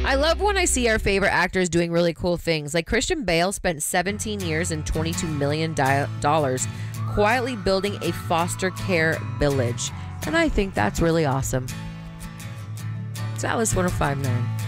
I love when I see our favorite actors doing really cool things. Like Christian Bale spent 17 years and $22 million quietly building a foster care village. And I think that's really awesome. It's Alice 1059.